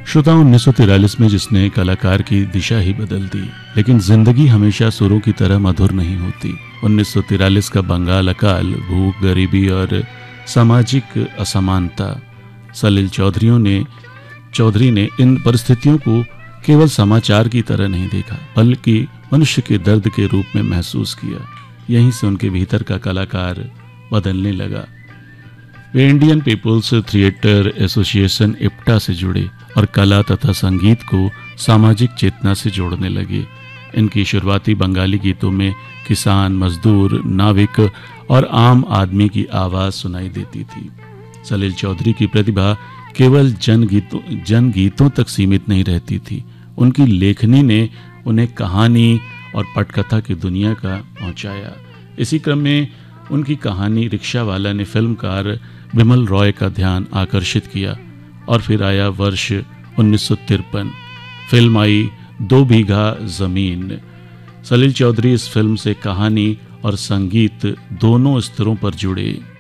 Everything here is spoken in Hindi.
श्रोता 1943 में जिसने कलाकार की दिशा ही बदल दी, लेकिन जिंदगी हमेशा सुरों की तरह मधुर नहीं होती। 1943 का बंगाल अकाल, भूख, गरीबी और सामाजिक असमानता। सलील चौधरी ने इन परिस्थितियों को केवल समाचार की तरह नहीं देखा, बल्कि मनुष्य के दर्द के रूप में महसूस किया। यहीं से उनके भीतर का कलाकार बदलने लगा। वे Indian people's theatre association IPTA से जुड़े और कला तथा संगीत को सामाजिक चेतना से जोड़ने लगे। इनकी शुरुआती बंगाली गीतों में किसान, मजदूर, नाविक और आम आदमी की आवाज़ सुनाई देती थी। सलील चौधरी की प्रतिभा केवल जनगीतों तक सीमित नहीं रहती थी। उनकी लेखनी ने उन्हें कहानी और पटकथा की दुनिया का पहुंचाया। इसी क्रम में उनकी कहानी रिक्शावाला ने फिल्मकार बिमल रॉय का ध्यान आकर्षित किया। और फिर आया वर्ष 1953। फिल्म आई 2 बीघा ज़मीन। सलील चौधरी इस फिल्म से कहानी और संगीत दोनों स्तरों पर जुड़े।